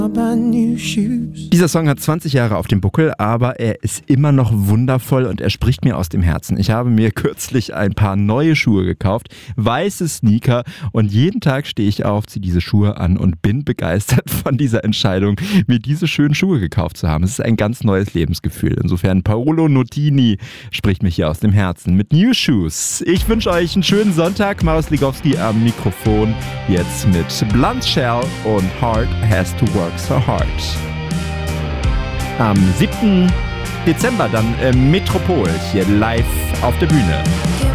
Dieser Song hat 20 Jahre auf dem Buckel, aber er ist immer noch wundervoll und er spricht mir aus dem Herzen. Ich habe mir kürzlich ein paar neue Schuhe gekauft, weiße Sneaker, und jeden Tag stehe ich auf, ziehe diese Schuhe an und bin begeistert von dieser Entscheidung, mir diese schönen Schuhe gekauft zu haben. Es ist ein ganz neues Lebensgefühl. Insofern Paolo Nutini spricht mich hier aus dem Herzen mit New Shoes. Ich wünsche euch einen schönen Sonntag. Marius Ligowski am Mikrofon, jetzt mit Blunt Shell und Heart Has to Work So Hard. Am 7. Dezember dann im Metropol, hier live auf der Bühne.